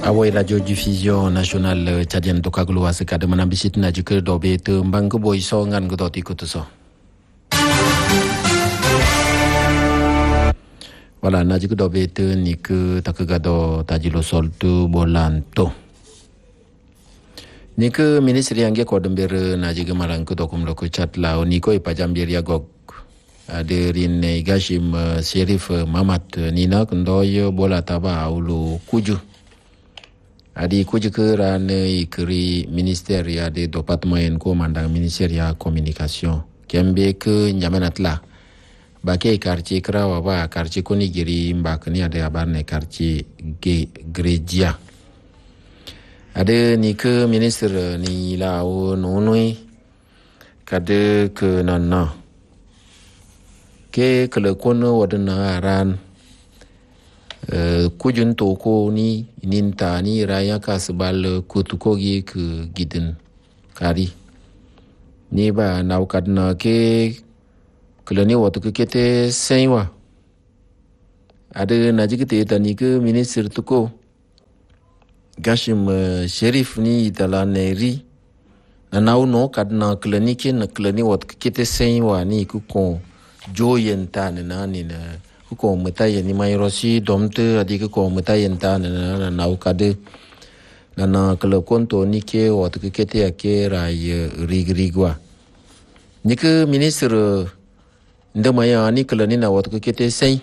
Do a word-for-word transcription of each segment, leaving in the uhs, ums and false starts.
Awai radio diffusion national tchadienne to kaglu asika de manambisit na jike dobe te mbang boy so ngan go doti ko so. Wala na jike dobe te ni ke takagado tajilo sol tu bolanto. Ni ke ministri yange ko dember na jike marang ko dokum lo ko chat la ni ko ipajambir ya gog. Ade rin igashim Sheriff Mamat Nina kundoy bola taba ulu kuju. Adi kuju ke rane ikri minister ya de departement ko mandang minister ya communication. Kembe ke nyamanatla. Bake quartier krawa ba quartier koni giri mbakni ade abarne quartier ge Gregia. Ade ni ke minister ni lao nonoi kade ke nana. Ke kele kono wadana ran uh, kujun toko ni ninta ni raya kasbal kutukogi ke giden kari ni ba naw kadna ke kele ni watu ke kete senwa ade najikite tani ke minister tuko gashim uh, Sheriff ni talaneri naw no kadna kele ni ke na kele ni watu ke kete senwa ni ku kon joyen tan na ni na ko mutaye ni mai rosi domte adi ko mutaye tan na na ukade na na kala konto ni ke wat ke kete ke rai rigrigwa ni ke minister ndamaya ni kala ni na wat ke kete sai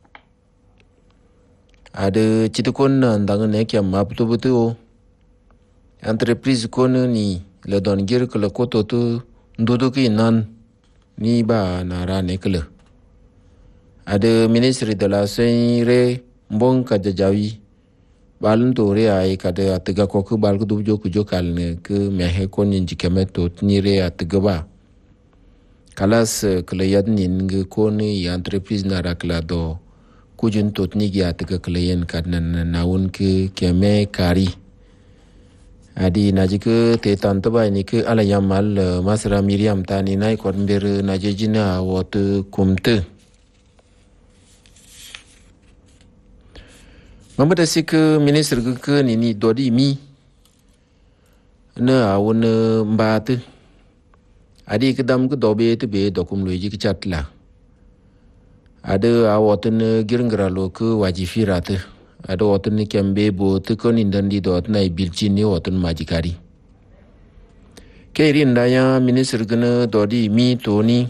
ade chitukon ndang ne ke maptu butu entreprise kon ni le don gir kala koto tu ndodo ki nan ni ba na rane kele ade ministry de la senre mbon ka jajawi balun tore ay kada atga ko ku bal ku jo ku jo kal ne ke mehe ko nin jikemeto tnire atga ba kalas kele yad nin nge ko ni entreprise na rakla do ku jun tot ni gi atga kele yen kadnan nawun ke keme kari adi najike te tantaba ni ke ala yamal masra Miriam tani nai korber najejina wot kumte mamada sik minister ke ni ni dodi mi na awon mbat adi kedam ke dobe te be dokum loji ke chatla ada awotne girngra lo ke wajifirate ada watan ni kembe bo te ko ni ndandi dot na bilchini watan majikari keirin daya minister gana dodi mi toni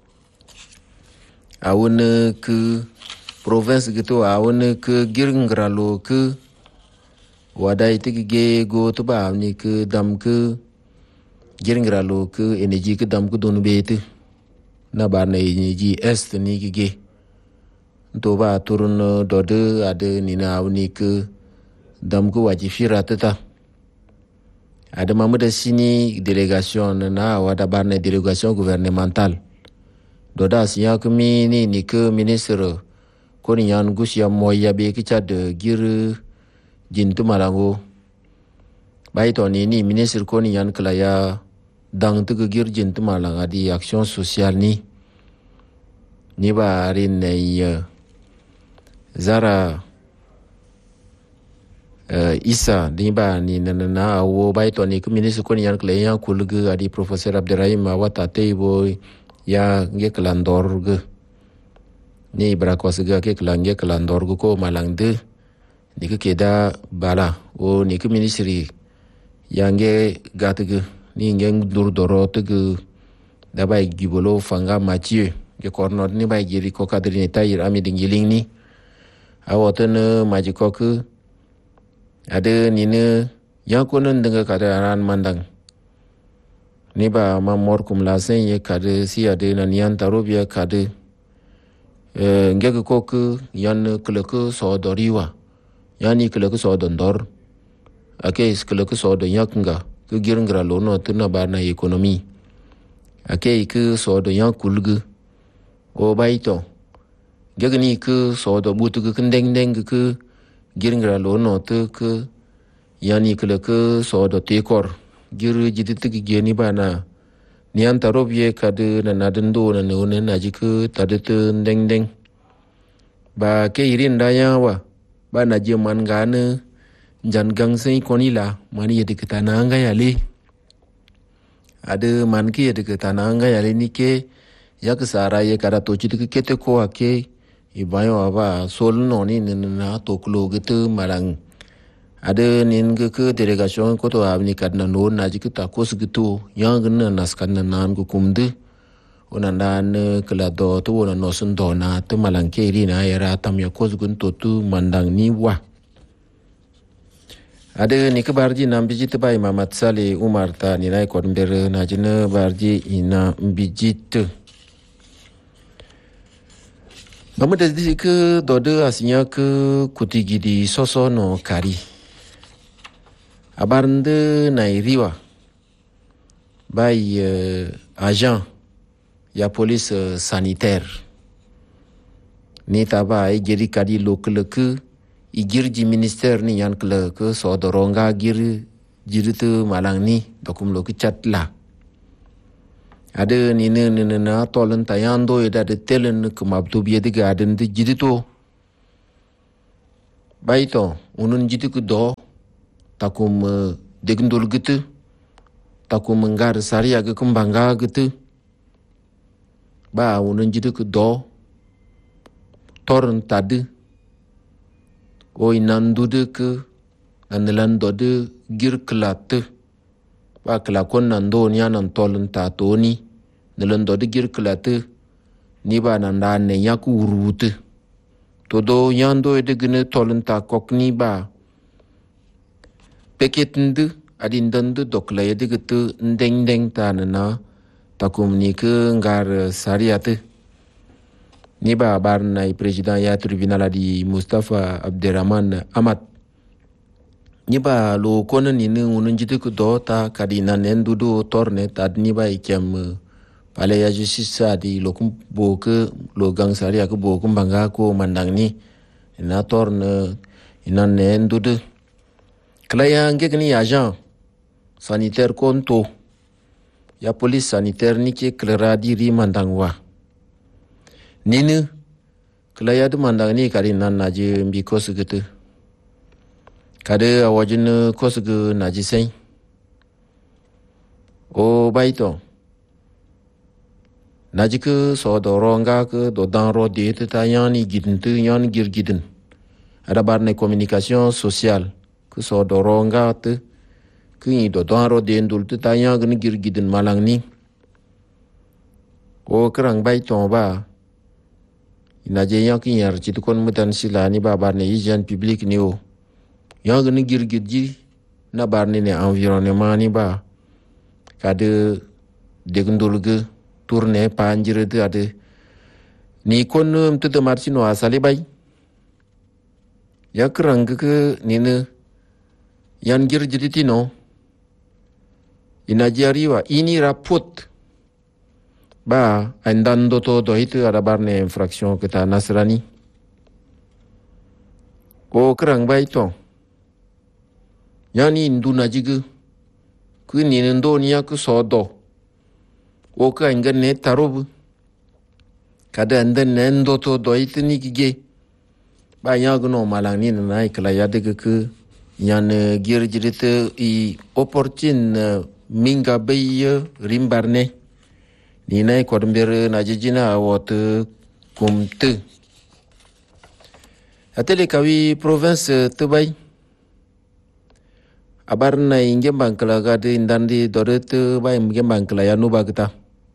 awon ke province gitu awon ke girngralo ke wadai te ge go to ba ni ke dam ke girngralo ke energy ke dam ke donu bete na ba na energy est ni ge to ba turun dode ada nina awni ke dam ko wajifira tata ada mamuda sini delegation na wada barne delegation gouvernementale doda siya kemi ni ni ke minister ko ni yan gusia moya be kicha de gir jintu malango bai to ni ni minister ko ni yan klaya dang tu gir jintu malanga di action sociale ni ni ba rin ne Zara uh, Isa ni ba ni na na wo bai to ni ke minister ko ni yan kle yan kulge adi professor Abderrahim Awata tebo ya nge klandor ge ni bra ko sega ke klange klandor ko malang de ni ke keda bala o ni ke ministry yange gatge ni nge dur doro te ge da bai gibolo fanga Mathieu ke kornor ni bai giri ko kadri ni tayir ami dingiling ni awatene majikoku ada nine yang konon dengan keadaan mandang ni ba mamor kumlasen ye kade si ada nanian tarubia kade eh ngeke koku yan keleke so doriwa yani keleke so dondor ake keleke so do yaknga ke girngra lono tuna barna ekonomi ake ke so do yakulgu o baito gagni ke so do butu ke kendeng deng ke giringra lo no te ke yani ke ke so do tekor gir jidit ke geni bana nian tarobye kade na nadendo na ne na jike tadete deng deng ba ke irin daya wa ba na je man gane jan gang sai konila mani yedi kitana anga yale ade man ki yedi kitana anga yale nike yak sara ye kara to chiti kete ko ake ibayo aba sol no ni na to klo gitu marang ade nin ke ke delegation ko to abni kadna no na jikita kos gitu yang na naskan na nan ku kumdu onanan kala do to wona no sun do na to malanke ri na era tam ya kos gun to tu mandang ni wa ade ni ke barji na bijit bai Mamat Sale Umar ta ni nai kon ber na jina barji ina bijit Mamu da di ke dode asinya ke kutigi di soso no kari abarnde na iriwa bai uh, agent ya police uh, sanitaire ni taba ai geri kadi lokle ke igirji minister ni yan kle ke so doronga gir jiritu malang ni dokum lo ke chatla ada ni ne ne na tolen tayando ida de telen ke mabtu biye de gaden de jirito baito unun jitu ku do takum uh, degndul gitu takum ngar sari aga kumbanga gitu ba unun jitu ku do torn tadu o inandu de ke nanelan do de gir klat ba kla kon nando nya nan tolen ta toni nelan do de gir klat ni ba nan da ne yaku urut to do yando de gne tolen ta kokni ba peketndu adindandu dokla de gitu ndeng deng ta na takum ni ke ngar sariate ni ba bar na president ya tribunal di Mustafa Abderrahman Amat ni ba lo kona ni ne unun jitu ku do ta kadina nendu do torne tad ni ba ikem pale ya justice di lo kum bo ke lo gang saria ke bo kum banga ko mandang ni na torne ina nendu de klaya nge ni agent sanitaire konto ya police sanitaire ni ke klara di ri mandang wa nini klaya de mandang ni kadina naje mbi ko sugutu kade awajin kosgu najisai o baito najik so do ronga ke do dan ro de ta yani gidintu yan gir gidin ada barne communication sociale ke so do ronga te ki do dan ro de ndul ta yan gir gidin malang ni o krang baito ba inaje yan ki yar ci kon mutan silani ba barne hygiène publique ni o yang ni girgidji na barni ne environnement ni ba kade degndulge tourner panjire de ade ni kon mtu de marchino asali bay yakrang ke ni ne yan girgiditi no inajariwa ini rapot ba andando to do itu ada barne infraction kita nasrani ko krang bay to yani induna jigu ku ni ndo niya ku sodo o ka inga ne tarobu kada anda nendo to do itni gige ba yagu no malang ni na ikla yade ku yan girjirite i opportune minga bey rimbarne ni nay ko mber na jijina wot kumte atele kawi province tebay abar na inge bangkala gade indandi doret ba inge bangkala ya nuba kita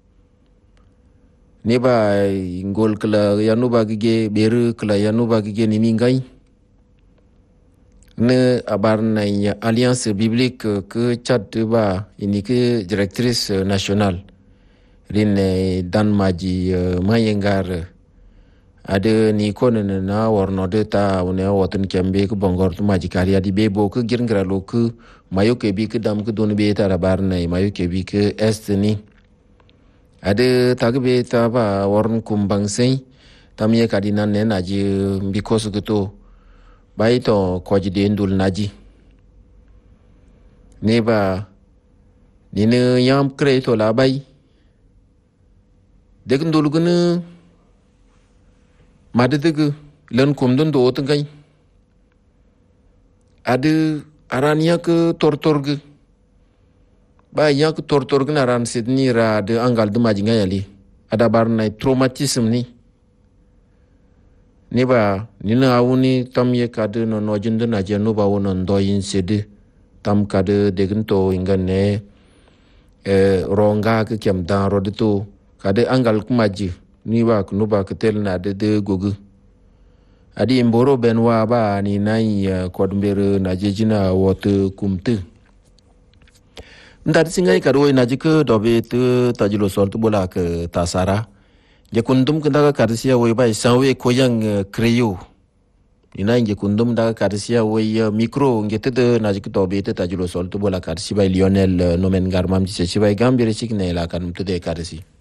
ni ba ingol kala ya nuba gige beru kala ya nuba gige ni mingai ne abar na ya alliance biblique ke chat ba ini ke directrice nationale rin dan maji mayengar ada ni kono na warno de ta one woten kembe ku bongor tu maji kariya di bebo ku girngra lo ku mayo ke bi ke dam ku don be ta rabar nei mayo ke bi ke est ni ada tagbe ta ba warn kumbang sei tamye kadina ne naji because ku bai to koji de ndul naji ne ba ni ne yam kre to la bai de ndul gunu madadegu len kumdun do otungai ada arania ke tortorge ba yak tortorge na ran sidni ra de angal de majinga yali ada barna traumatism ni ne ba ni na awuni tam ye kade no nojinde na je no ba wono ndoyin sede tam kade deginto ingane e ronga ke kem dan rodito kade angal kumaji ni ba kunuba ketel na de de gogu adi mboro benwa ba ni nai kodmbere na jejina wote kumte ndati singai kado na jike dobe te tajilo sol tu bola ke tasara je kundum kenda ka karsia we ba sanwe koyang kreyo ina nge kundum da karsia we micro ngete de na jike dobe te tajilo sol tu bola karsi ba Lionel Nomen Garmam ji se ba gambire sikne la kan mtu de karsi